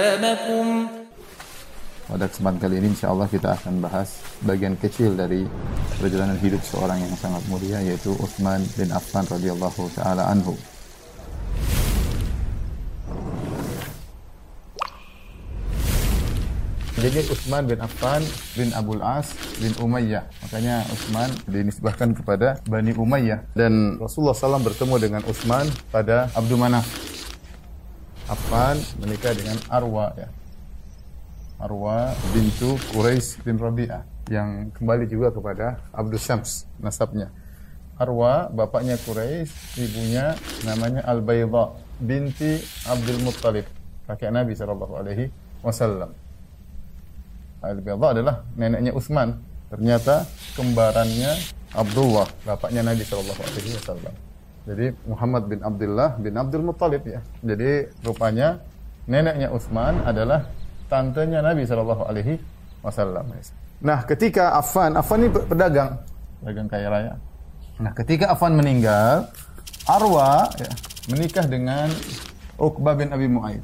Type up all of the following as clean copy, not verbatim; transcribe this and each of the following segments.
Pada kesempatan kali ini insyaallah kita akan bahas bagian kecil dari perjalanan hidup seorang yang sangat mulia, yaitu Utsman bin Affan radhiyallahu taala anhu. Jadi Utsman bin Affan bin Abul As bin Umayyah. Makanya Utsman dinisbahkan kepada Bani Umayyah. Dan Rasulullah SAW bertemu dengan Utsman pada Abdu Manaf. Affan menikah dengan Arwa, ya. Arwa bintu Quraisy bin Rabi'ah, yang kembali juga kepada Abdus Syams nasabnya. Arwa bapaknya Quraisy, ibunya namanya Al-Baydha binti Abdul Muttalib, kakek Nabi sallallahu alaihi wasallam. Al-Baydha adalah neneknya Utsman. Ternyata kembarannya Abdullah, bapaknya Nabi sallallahu alaihi wasallam. Jadi Muhammad bin Abdullah bin Abdul Muttalib, ya. Jadi rupanya neneknya Utsman adalah tantenya Nabi sallallahu alaihi wasallam. Nah, ketika Affan ini pedagang kaya raya. Nah, ketika Affan meninggal, Arwa, ya, menikah dengan Uqbah bin Abi Mu'aid.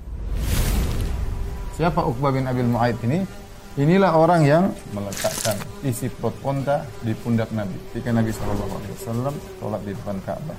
Siapa Uqbah bin Abi Mu'aid ini? Inilah orang yang meletakkan isi perut unta di pundak Nabi ketika Nabi sallallahu alaihi wasallam salat di depan Ka'bah.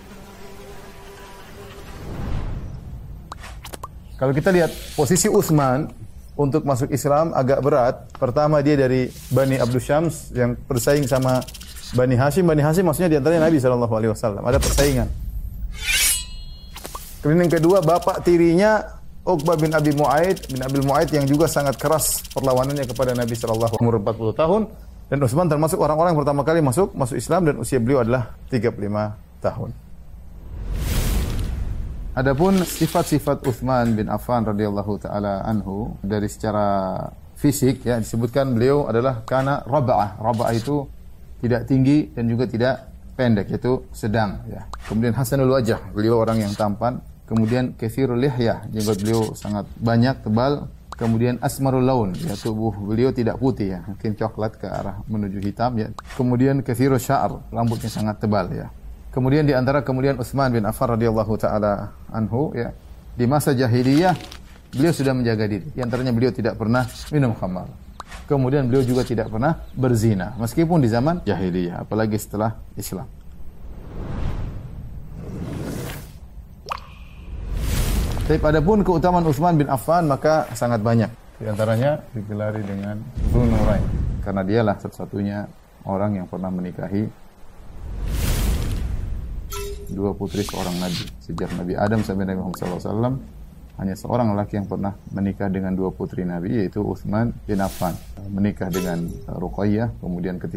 Kalau kita lihat posisi Utsman untuk masuk Islam agak berat. Pertama, dia dari Bani Abdus Syams yang bersaing sama Bani Hashim. Bani Hashim maksudnya di antaranya Nabi sallallahu alaihi wasallam. Ada persaingan. Kemudian yang kedua, bapak tirinya Uqbah bin Abi Mu'aid yang juga sangat keras perlawanannya kepada Nabi sallallahu alaihi wasallam, umur 40 tahun, dan Utsman termasuk orang-orang yang pertama kali masuk Islam, dan usia beliau adalah 35 tahun. Adapun sifat-sifat Utsman bin Affan radhiyallahu taala anhu dari secara fisik, ya, disebutkan beliau adalah kana raba'ah. Raba'ah itu tidak tinggi dan juga tidak pendek, yaitu sedang, ya. Kemudian hasanul wajah, beliau orang yang tampan. Kemudian katsirul lihyah, jenggot beliau sangat banyak, tebal. Kemudian asmarul laun, ya, tubuh beliau tidak putih, ya, mungkin coklat ke arah menuju hitam, ya. Kemudian katsirus sya'r, rambutnya sangat tebal, ya. Kemudian di antara kemuliaan Utsman bin Affan radhiyallahu taala anhu, ya, di masa jahiliyah beliau sudah menjaga diri. Di antaranya beliau tidak pernah minum khamar. Kemudian beliau juga tidak pernah berzina meskipun di zaman jahiliyah, apalagi setelah Islam. Tapi adapun keutamaan Utsman bin Affan maka sangat banyak. Di antaranya digelari dengan Dzunurain karena dialah satu-satunya orang yang pernah menikahi dua putri seorang nabi. Sejak Nabi Adam sampai Nabi Muhammad SAW, hanya seorang lelaki yang pernah menikah dengan dua putri Nabi, yaitu Utsman bin Affan. Menikah dengan Ruqayyah, kemudian ketika